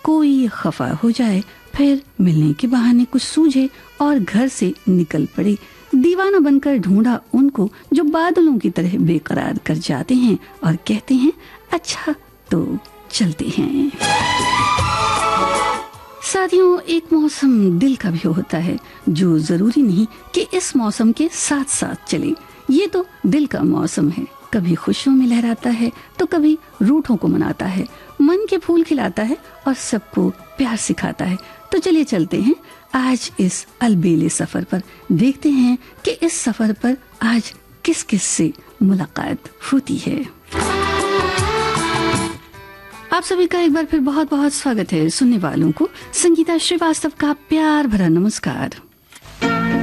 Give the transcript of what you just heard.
कोई खफा हो जाए, फिर मिलने के बहाने कुछ सूझे और घर से निकल पड़े। दीवाना बनकर ढूंढा उनको जो बादलों की तरह बेकरार कर जाते हैं और कहते हैं अच्छा तो चलते हैं। साथियों, एक मौसम दिल का भी होता है जो जरूरी नहीं कि इस मौसम के साथ साथ चले। ये तो दिल का मौसम है, कभी खुशियों में लहराता है तो कभी रूठों को मनाता है, मन के फूल खिलाता है और सबको प्यार सिखाता है। तो चलिए चलते हैं आज इस अलबेले सफर पर, देखते हैं कि इस सफर पर आज किस किस से मुलाकात होती है। आप सभी का एक बार फिर बहुत बहुत स्वागत है। सुनने वालों को संगीता श्रीवास्तव का प्यार भरा नमस्कार।